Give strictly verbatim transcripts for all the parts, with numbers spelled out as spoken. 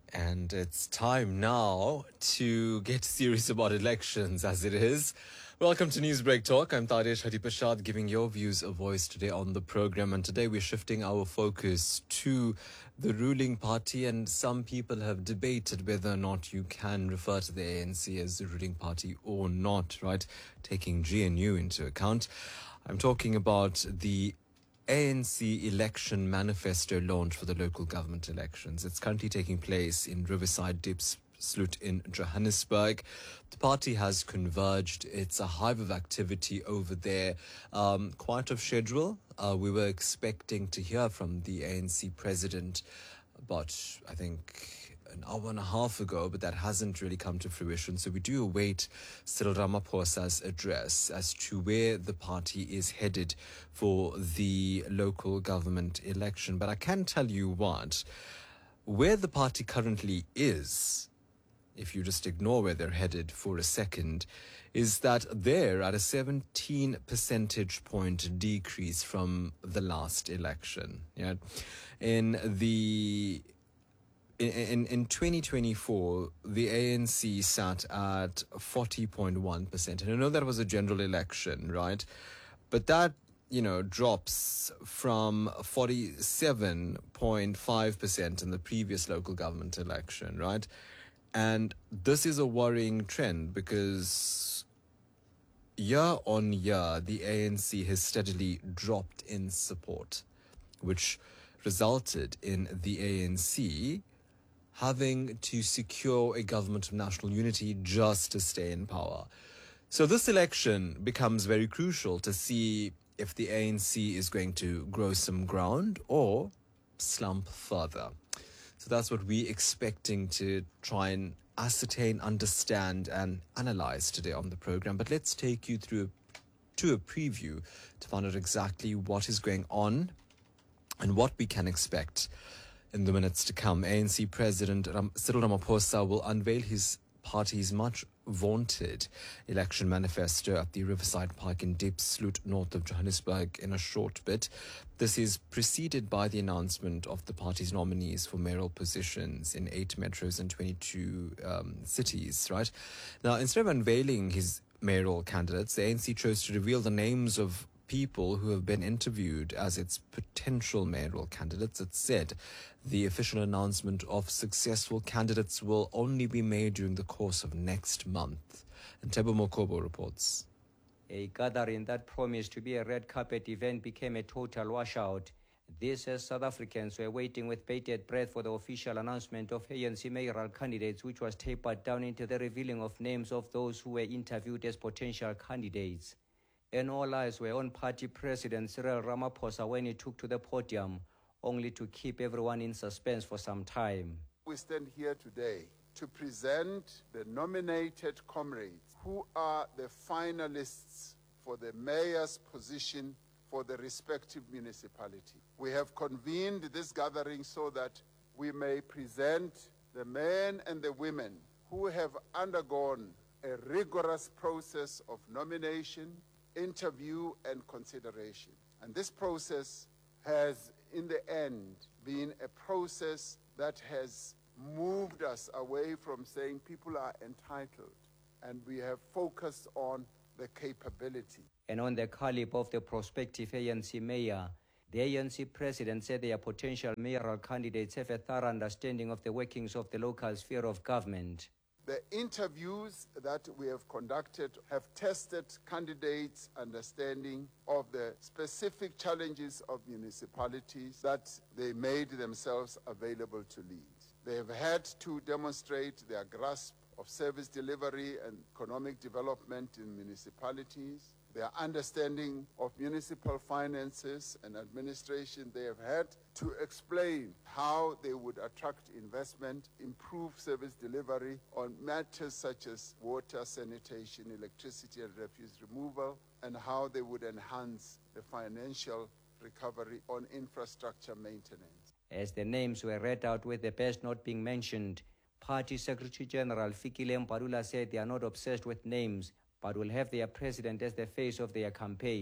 And it's time now to get serious about elections as it is. Welcome to Newsbreak Talk. I'm Tadesh Hadipashad, giving your views a voice today on the program. And today we're shifting our focus to the ruling party. And some people have debated whether or not you can refer to the A N C as the ruling party or not, right? Taking G N U into account. I'm talking about the A N C election manifesto launch for the local government elections. It's currently taking place in Riverside Diepsloot in Johannesburg. The party has converged. It's a hive of activity over there, um, quite of schedule. Uh, we were expecting to hear from the A N C president about, I think, an hour and a half ago, but that hasn't really come to fruition. So we do await Cyril Ramaphosa's address as to where the party is headed for the local government election. But I can tell you what, where the party currently is, if you just ignore where they're headed for a second, is that they're at a seventeen percentage point decrease from the last election. Yeah, in the In, in, in twenty twenty-four, the A N C sat at forty point one percent. And I know that was a general election, right? But that, you know, drops from forty-seven point five percent in the previous local government election, right? And this is a worrying trend because year on year, the A N C has steadily dropped in support, which resulted in the A N C having to secure a government of national unity just to stay in power. So this election becomes very crucial to see if the A N C is going to grow some ground or slump further. So that's what we're expecting to try and ascertain, understand and analyze today on the program. But let's take you through to a preview to find out exactly what is going on and what we can expect in the minutes to come. A N C President Ram- Cyril Ramaphosa will unveil his party's much vaunted election manifesto at the Riverside Park in Diepsloot, north of Johannesburg, in a short bit. This is preceded by the announcement of the party's nominees for mayoral positions in eight metros and twenty-two um, cities, right? Now, instead of unveiling his mayoral candidates, the A N C chose to reveal the names of people who have been interviewed as its potential mayoral candidates. It said the official announcement of successful candidates will only be made during the course of next month. And Tebo Mokobo reports. A gathering that promised to be a red carpet event became a total washout. This as South Africans were waiting with bated breath for the official announcement of A N C mayoral candidates, which was tapered down into the revealing of names of those who were interviewed as potential candidates. And all eyes were on party president Cyril Ramaphosa when he took to the podium, only to keep everyone in suspense for some time. We stand here today to present the nominated comrades who are the finalists for the mayor's position for the respective municipality. We have convened this gathering so that we may present the men and the women who have undergone a rigorous process of nomination, interview and consideration. And this process has, in the end, been a process that has moved us away from saying people are entitled, and we have focused on the capability. And on the caliber of the prospective A N C mayor, the A N C president said their potential mayoral candidates have a thorough understanding of the workings of the local sphere of government. The interviews that we have conducted have tested candidates' understanding of the specific challenges of municipalities that they made themselves available to lead. They have had to demonstrate their grasp of service delivery and economic development in municipalities, their understanding of municipal finances and administration. They have had to explain how they would attract investment, improve service delivery on matters such as water, sanitation, electricity and refuse removal, and how they would enhance the financial recovery on infrastructure maintenance. As the names were read out with the best not being mentioned, Party Secretary General Fikile Mbalula said they are not obsessed with names, but will have their president as the face of their campaign.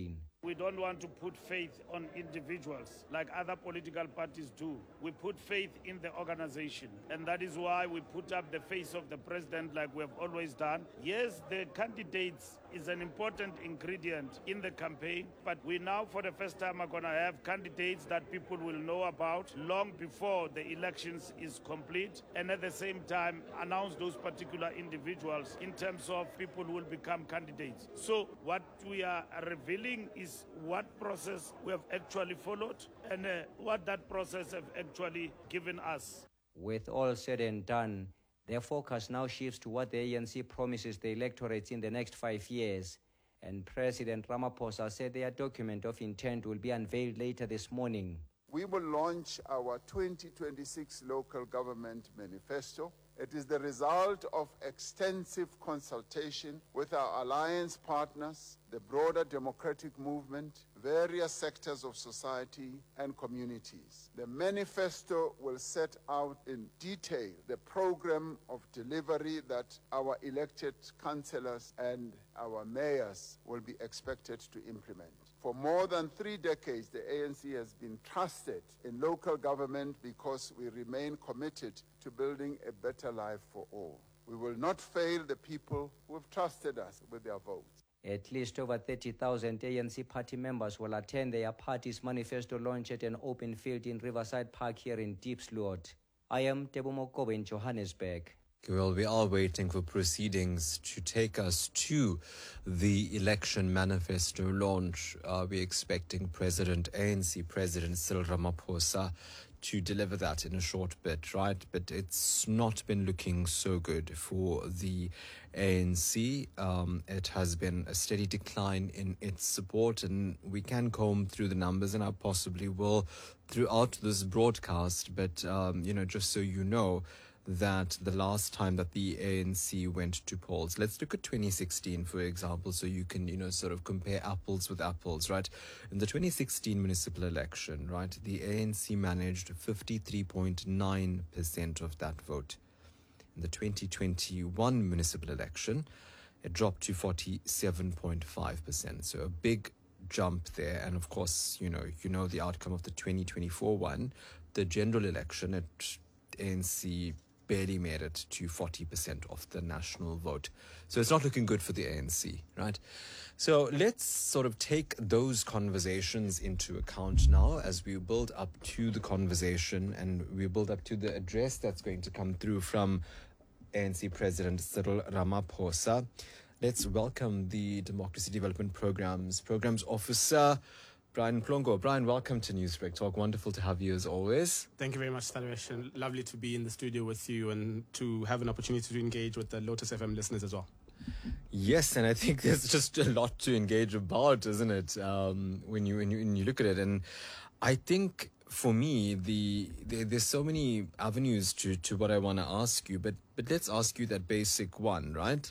We don't want to put faith on individuals like other political parties do. We put faith in the organization, and that is why we put up the face of the president like we have always done. Yes, the candidates is an important ingredient in the campaign, but we now for the first time are going to have candidates that people will know about long before the elections is complete, and at the same time announce those particular individuals in terms of people who will become candidates. So what we are revealing is what process we have actually followed and uh, what that process have actually given us. With all said and done, their focus now shifts to what the A N C promises the electorates in the next five years. And President Ramaphosa said their document of intent will be unveiled later this morning. We will launch our twenty twenty-six Local Government Manifesto. It is the result of extensive consultation with our alliance partners, the broader democratic movement, various sectors of society and communities. The manifesto will set out in detail the program of delivery that our elected councillors and our mayors will be expected to implement. For more than three decades, the A N C has been trusted in local government because we remain committed to building a better life for all. We will not fail the people who have trusted us with their votes. At least over thirty thousand A N C party members will attend their party's manifesto launch at an open field in Riverside Park here in Diepsloot. I am Tebo Mokobe in Johannesburg. Well, we are waiting for proceedings to take us to the election manifesto launch. Uh, we're expecting President, A N C President Cyril Ramaphosa to deliver that in a short bit, right? But it's not been looking so good for the A N C. Um, it has been a steady decline in its support, and we can comb through the numbers, and I possibly will throughout this broadcast. But, um, you know, just so you know, that the last time that the A N C went to polls, let's look at twenty sixteen, for example, so you can, you know, sort of compare apples with apples, right? In the twenty sixteen municipal election, right, the A N C managed fifty-three point nine percent of that vote. In the twenty twenty-one municipal election, it dropped to forty-seven point five percent. So a big jump there. And of course, you know, you know the outcome of the twenty twenty-four one, the general election, it A N C barely made it to forty percent of the national vote. So it's not looking good for the A N C, right? So let's sort of take those conversations into account now as we build up to the conversation and we build up to the address that's going to come through from A N C President Cyril Ramaphosa. Let's welcome the Democracy Development Programs Programs Officer, Brian Mhlongo. Brian, welcome to Newsbreak Talk. Wonderful to have you as always. Thank you very much, Tadesh, and lovely to be in the studio with you and to have an opportunity to engage with the Lotus F M listeners as well. Yes, and I think there's just a lot to engage about, isn't it? Um, when you when you when you look at it, and I think for me, the, the there's so many avenues to to what I want to ask you, but but let's ask you that basic one, right?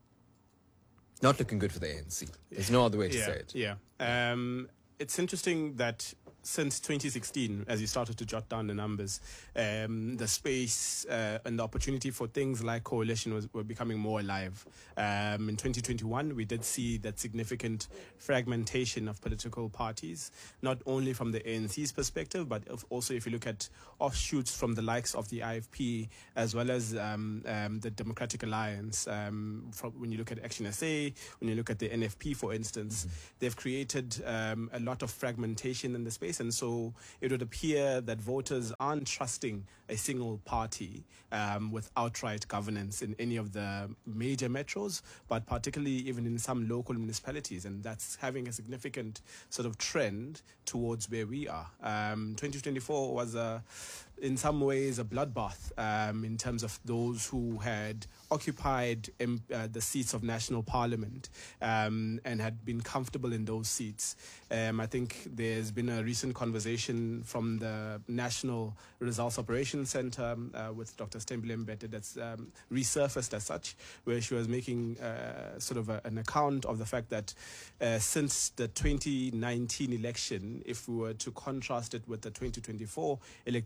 Not looking good for the A N C. There's no other way to yeah, say it. Yeah. Um, it's interesting that since twenty sixteen, as you started to jot down the numbers, um, the space uh, and the opportunity for things like coalition was were becoming more alive. Um, in twenty twenty-one, we did see that significant fragmentation of political parties, not only from the A N C's perspective, but also if you look at offshoots from the likes of the I F P, as well as um, um, the Democratic Alliance. Um, from, when you look at Action S A, when you look at the N F P, for instance, mm-hmm. they've created um, a lot of fragmentation in the space. And so it would appear that voters aren't trusting a single party um, with outright governance in any of the major metros, but particularly even in some local municipalities. And that's having a significant sort of trend towards where we are. Um, twenty twenty-four was a, in some ways a bloodbath um, in terms of those who had occupied um, uh, the seats of national parliament um, and had been comfortable in those seats. Um, I think there's been a recent conversation from the National Results Operations Center uh, with Doctor Stembile Mbete that's um, resurfaced as such, where she was making uh, sort of a, an account of the fact that uh, since the twenty nineteen election, if we were to contrast it with the twenty twenty-four electoral outcome,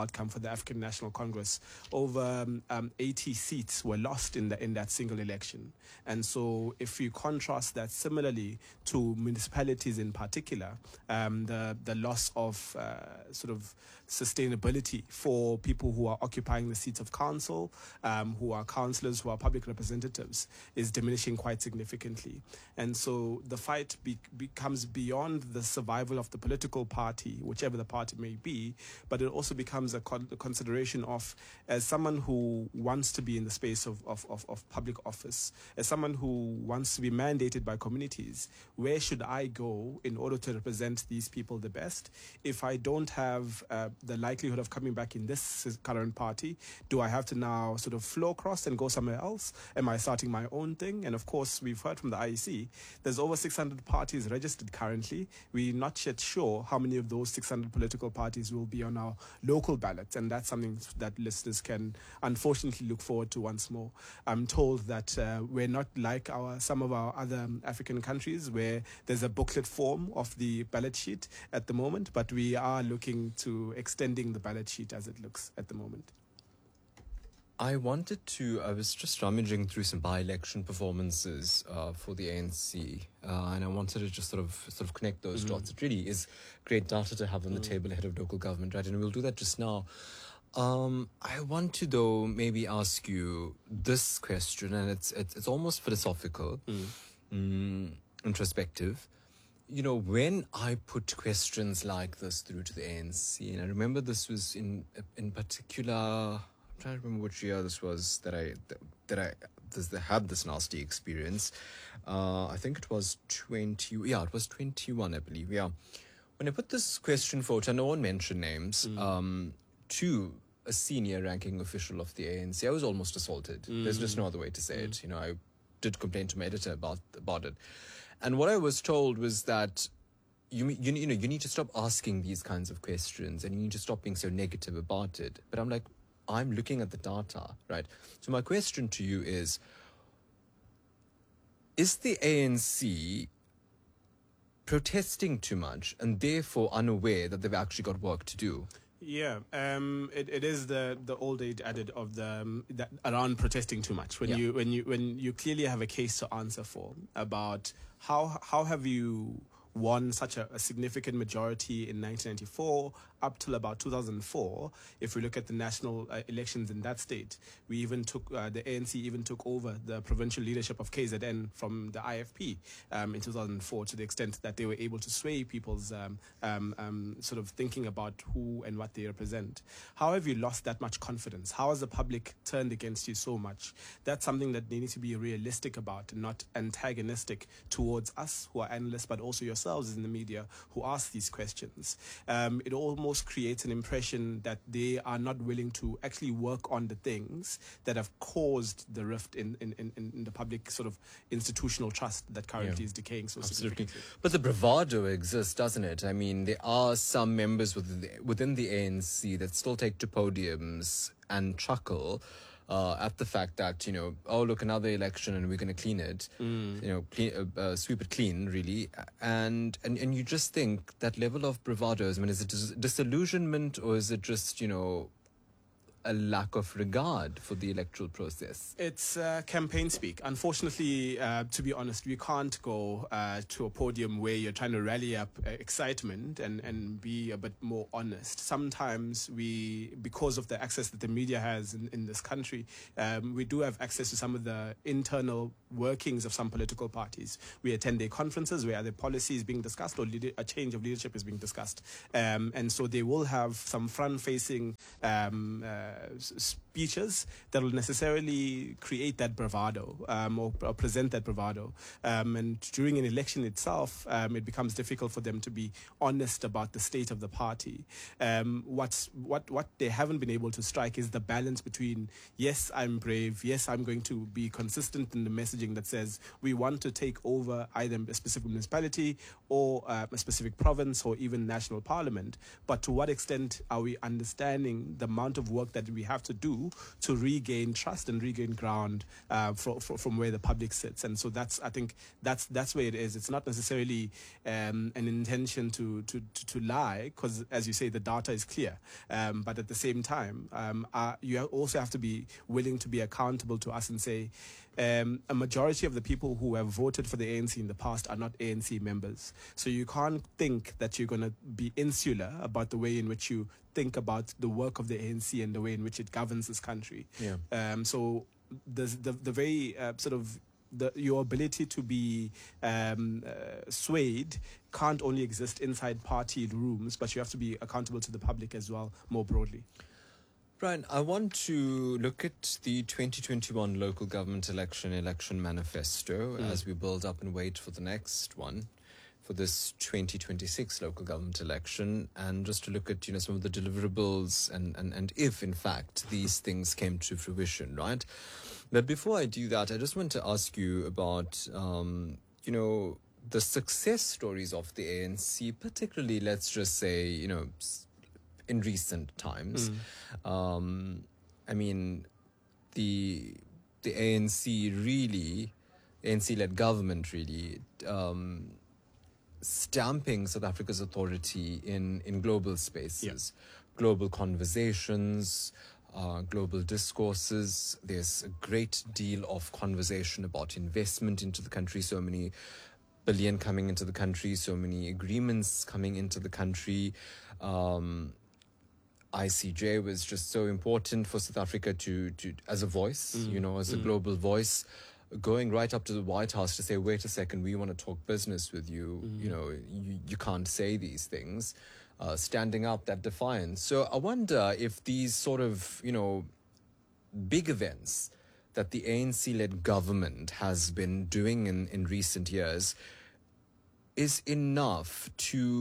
outcome for the African National Congress. Over um, um, eighty seats were lost in the in that single election. And so if you contrast that similarly to municipalities in particular, um, the, the loss of uh, sort of sustainability for people who are occupying the seats of council, um, who are councillors, who are public representatives, is diminishing quite significantly. And so the fight be- becomes beyond the survival of the political party, whichever the party may be, but it also becomes a, con- a consideration of, as someone who wants to be in the space of, of, of, of public office, as someone who wants to be mandated by communities, where should I go in order to represent these people the best? If I don't have uh, the likelihood of coming back in this current party, do I have to now sort of flow across and go somewhere else? Am I starting my own thing? And of course, we've heard from the I E C, there's over six hundred parties registered currently. We're not yet sure how many of those six hundred political parties will be on our local ballots, and that's something that listeners can unfortunately look forward to once more. I'm told that uh, we're not like our some of our other um, African countries where there's a booklet form of the ballot sheet at the moment, but we are looking to extending the ballot sheet as it looks at the moment. I wanted to, I was just rummaging through some by-election performances uh, for the A N C, uh, and I wanted to just sort of sort of connect those mm-hmm. dots. It really is great data to have on the mm. table ahead of local government, right? And we'll do that just now. Um, I want to, though, maybe ask you this question, and it's it's, it's almost philosophical, mm. Mm, introspective. You know, when I put questions like this through to the A N C, and I remember this was in in particular... I'm trying to remember which year this was that I that, that I this, that had this nasty experience. Uh, I think it was twenty. Yeah, it was twenty-one, I believe. Yeah, when I put this question forward, and I won't mention names, mm. um, to a senior ranking official of the A N C, I was almost assaulted. Mm. There's just no other way to say mm. it. You know, I did complain to my editor about about it, and what I was told was that you you you know you need to stop asking these kinds of questions, and you need to stop being so negative about it. But I'm like, I'm looking at the data, right? So my question to you is, is the A N C protesting too much and therefore unaware that they've actually got work to do? Yeah, um, it, it is the, the old age adage of the um, that around protesting too much. When yeah. you when you when you clearly have a case to answer for about how how have you won such a, a significant majority in nineteen ninety-four up till about two thousand four. If we look at the national uh, elections in that state, we even took uh, the A N C even took over the provincial leadership of K Z N from the I F P um, in two thousand four, to the extent that they were able to sway people's um, um, um, sort of thinking about who and what they represent. How have you lost that much confidence? How has the public turned against you so much? That's something that they need to be realistic about and not antagonistic towards us who are analysts, but also yourselves in the media who ask these questions. Um, it almost creates an impression that they are not willing to actually work on the things that have caused the rift in, in, in, in the public sort of institutional trust that currently yeah. is decaying so Absolutely. significantly. But the bravado exists, doesn't it? I mean, there are some members within the, within the A N C that still take to podiums and chuckle Uh, at the fact that, you know, oh, look, another election and we're going to clean it, mm. you know, clean, uh, uh, sweep it clean, really. And, and and you just think that level of bravado, I mean, is it dis- disillusionment or is it just, you know, a lack of regard for the electoral process? It's uh, campaign speak. Unfortunately, uh, to be honest, we can't go uh, to a podium where you're trying to rally up uh, excitement and, and be a bit more honest. Sometimes we, because of the access that the media has in, in this country, um, we do have access to some of the internal workings of some political parties. We attend their conferences where their policy is being discussed or leader, a change of leadership is being discussed. Um, and so they will have some front-facing um, uh, speeches that will necessarily create that bravado um, or, or present that bravado. Um, and during an election itself, um, it becomes difficult for them to be honest about the state of the party. Um, what's, what, what they haven't been able to strike is the balance between, yes, I'm brave, yes, I'm going to be consistent in the messaging that says we want to take over either a specific municipality or uh, a specific province or even national parliament. But to what extent are we understanding the amount of work that we have to do do to regain trust and regain ground uh, fro- fro- from where the public sits. And so that's, I think, that's that's where it is. It's not necessarily um, an intention to to to, to lie, because, as you say, the data is clear. Um, but at the same time, um, uh, you also have to be willing to be accountable to us and say, um, a majority of the people who have voted for the A N C in the past are not A N C members. So you can't think that you're going to be insular about the way in which you think about the work of the A N C and the way in which it governs this country. Yeah. Um, so the, the, the very uh, sort of The, your ability to be um, uh, swayed can't only exist inside party rooms, but you have to be accountable to the public as well, more broadly. Brian, I want to look at the twenty twenty-one local government election election manifesto mm. as we build up and wait for the next one, for this twenty twenty-six local government election, and just to look at, you know, some of the deliverables and, and, and if, in fact, these things came to fruition, right? But before I do that, I just want to ask you about, um, you know, the success stories of the A N C, particularly, let's just say, you know, in recent times. Mm. Um, I mean, the the A N C really, A N C-led government really, um, stamping South Africa's authority in, in global spaces, yeah. global conversations, Uh, global discourses. There's a great deal of conversation about investment into the country, so many billion coming into the country, so many agreements coming into the country. Um, I C J was just so important for South Africa to, to as a voice, mm. you know, as a mm. global voice, going right up to the White House to say, wait a second, we want to talk business with you. Mm. You know, you, you can't say these things. Uh, standing up that defiance. So I wonder if these sort of, you know, big events that the A N C-led government has been doing in, in recent years is enough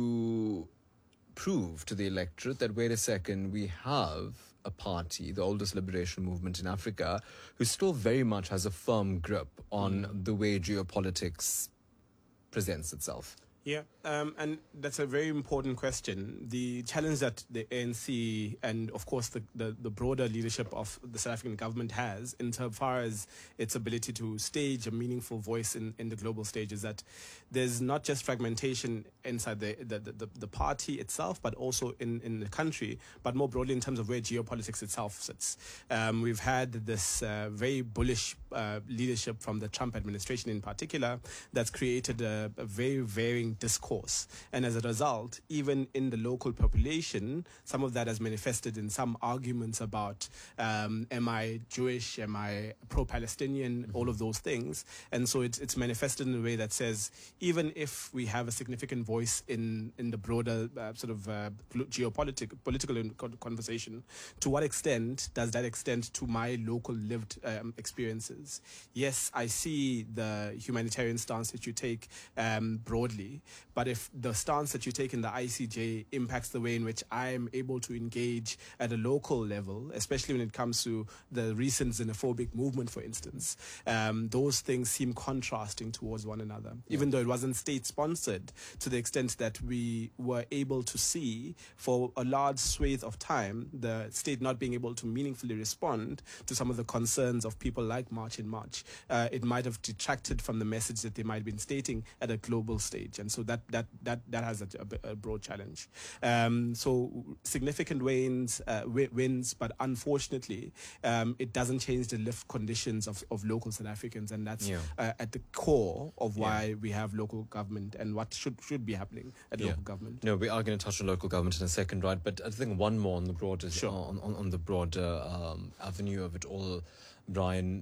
to prove to the electorate that, wait a second, we have a party, the oldest liberation movement in Africa, who still very much has a firm grip on mm. the way geopolitics presents itself. Yeah, um, and that's a very important question. The challenge that the A N C and, of course, the, the, the broader leadership of the South African government has, insofar as its ability to stage a meaningful voice in, in the global stage, is that there's not just fragmentation inside the, the, the, the party itself, but also in, in the country, but more broadly in terms of where geopolitics itself sits. Um, we've had this uh, very bullish uh, leadership from the Trump administration in particular that's created a, a very varying discourse. And as a result, even in the local population, some of that has manifested in some arguments about, um, am I Jewish, am I pro-Palestinian, mm-hmm. all of those things. And so it's, it's manifested in a way that says, even if we have a significant voice in, in the broader uh, sort of uh, geopolitical political conversation, to what extent does that extend to my local lived um, experiences? Yes, I see the humanitarian stance that you take um, broadly, but if the stance that you take in the I C J impacts the way in which I am able to engage at a local level, especially when it comes to the recent xenophobic movement, for instance, um, those things seem contrasting towards one another, yeah. even though it wasn't state-sponsored, to the extent that we were able to see for a large swathe of time the state not being able to meaningfully respond to some of the concerns of people like March in March. Uh, it might have detracted from the message that they might have been stating at a global stage. And so that that that, that has a, a, a broad challenge. Um, so significant wins, uh, wins, but unfortunately, um, it doesn't change the lived conditions of, of local South Africans. And that's yeah. uh, at the core of why yeah. we have local government and what should should be happening at yeah. local government. No, we are going to touch on local government in a second, right? But I think one more on the broader, sure. on, on, on the broader um, avenue of it all, Brian,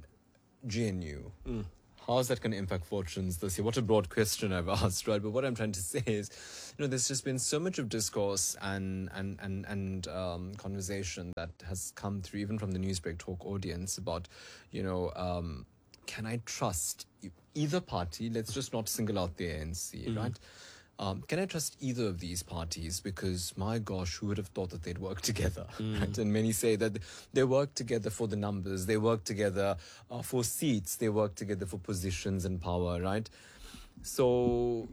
G N U. Mm. How is that going to impact fortunes this year? What a broad question I've asked, right? But what I'm trying to say is, you know, there's just been so much of discourse and and and, and um, conversation that has come through, even from the Newsbreak Talk audience, about, you know, um, can I trust either party? Let's just not single out the A N C, mm-hmm. right? Um, can I trust either of these parties? Because, my gosh, who would have thought that they'd work together, mm. right? And many say that they work together for the numbers, they work together uh, for seats, they work together for positions and power, right? So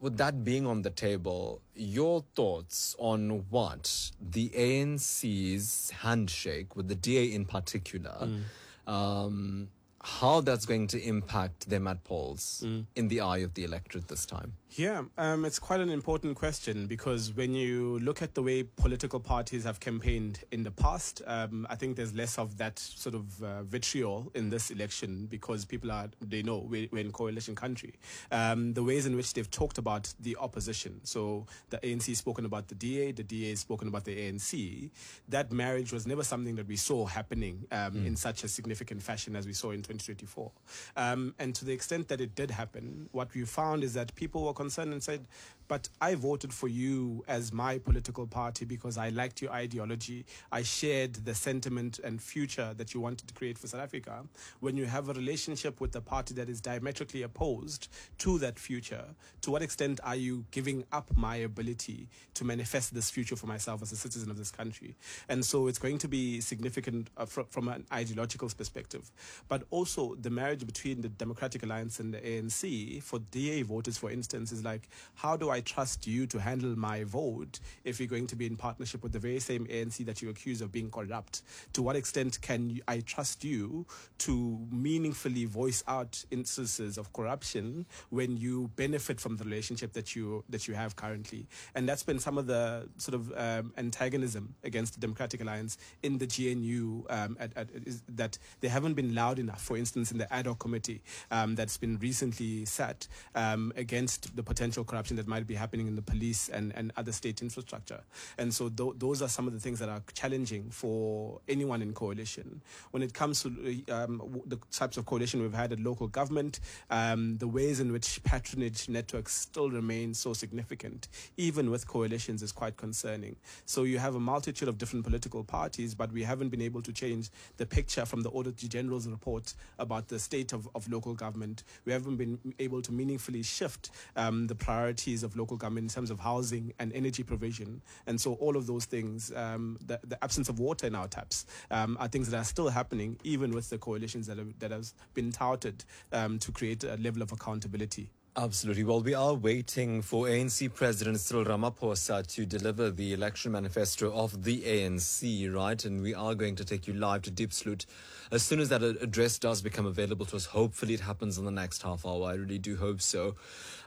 with that being on the table, your thoughts on what the A N C's handshake with the D A in particular, mm. um, how that's going to impact them at polls mm. in the eye of the electorate this time? Yeah, um, it's quite an important question, because when you look at the way political parties have campaigned in the past, um, I think there's less of that sort of uh, vitriol in this election, because people are, they know we're, we're in coalition country. Um, the ways in which they've talked about the opposition. So the A N C has spoken about the D A, the D A has spoken about the A N C. That marriage was never something that we saw happening um, mm. in such a significant fashion as we saw in twenty twenty-four. Um, and to the extent that it did happen, what we found is that people were concerned and said, but I voted for you as my political party because I liked your ideology. I shared the sentiment and future that you wanted to create for South Africa. When you have a relationship with a party that is diametrically opposed to that future, to what extent are you giving up my ability to manifest this future for myself as a citizen of this country? And so it's going to be significant uh, fr- from an ideological perspective. But also the marriage between the Democratic Alliance and the A N C, for D A voters, for instance, is like, how do I trust you to handle my vote if you're going to be in partnership with the very same A N C that you accuse of being corrupt? To what extent can you, I trust you to meaningfully voice out instances of corruption when you benefit from the relationship that you that you have currently? And that's been some of the sort of um, antagonism against the Democratic Alliance in the G N U, um, at, at, is that they haven't been loud enough, for instance, in the ad hoc committee um, that's been recently sat um, against the potential corruption that might be happening in the police and, and other state infrastructure. And so th- those are some of the things that are challenging for anyone in coalition. When it comes to um, the types of coalition we've had at local government, um, the ways in which patronage networks still remain so significant, even with coalitions, is quite concerning. So you have a multitude of different political parties, but we haven't been able to change the picture from the Auditor General's report about the state of, of local government. We haven't been able to meaningfully shift um, the priorities of local government in terms of housing and energy provision. And so all of those things, um, the, the absence of water in our taps, um, are things that are still happening, even with the coalitions that have, that have been touted um, to create a level of accountability. Absolutely. Well, we are waiting for A N C President Cyril Ramaphosa to deliver the election manifesto of the A N C, right? And we are going to take you live to Diepsloot as soon as that address does become available to us. Hopefully it happens in the next half hour. I really do hope so.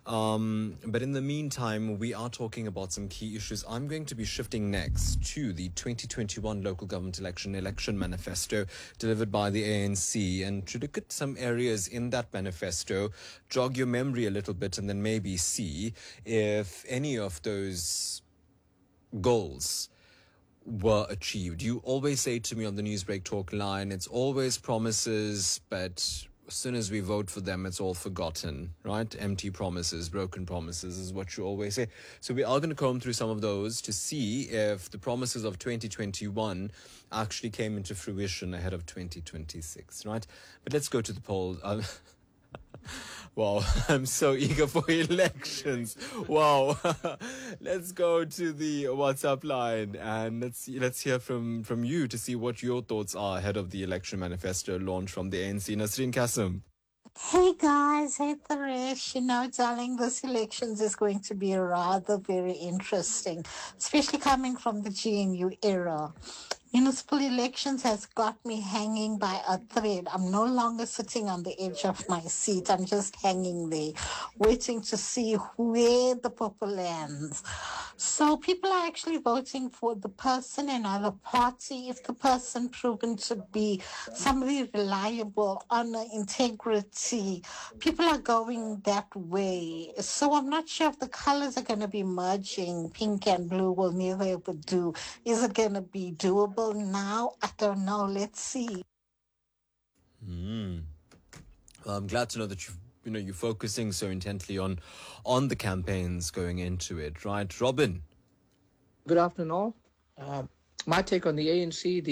Um, but in the meantime, we are talking about some key issues. I'm going to be shifting next to the twenty twenty-one local government election election manifesto delivered by the A N C, and to look at some areas in that manifesto, jog your memory a little bit, and then maybe see if any of those goals were achieved. You always say to me on the Newsbreak Talk line, it's always promises, but as soon as we vote for them, it's all forgotten, right? Empty promises, broken promises is what you always say. So we are going to comb through some of those to see if the promises of twenty twenty-one actually came into fruition ahead of twenty twenty-six, right? But let's go to the poll. Um, Wow, I'm so eager for elections. Wow. Let's go to the WhatsApp line and let's let's hear from, from you to see what your thoughts are ahead of the election manifesto launch from the A N C. Nasreen Kasim. Hey guys, hey Thresh. You know, darling, this elections is going to be rather very interesting, especially coming from the G N U era. Municipal elections has got me hanging by a thread. I'm no longer sitting on the edge of my seat. I'm just hanging there, waiting to see where the purple lands. So people are actually voting for the person and not the party. If the person proven to be somebody reliable, honor, integrity, people are going that way. So I'm not sure if the colors are going to be merging. Pink and blue will never ever do. Is it going to be doable now? I don't know. Let's see. Mm. Well, I'm glad to know that you've you know you're focusing so intently on on the campaigns going into it, right? Robin. Good afternoon all. Uh, my take on the A N C, the